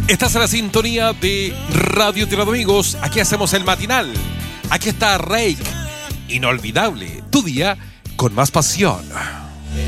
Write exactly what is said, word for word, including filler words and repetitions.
Estás en la sintonía de Radio Tierra de Amigos. Aquí hacemos el matinal. Aquí está Reik. Inolvidable. Tu día con más pasión.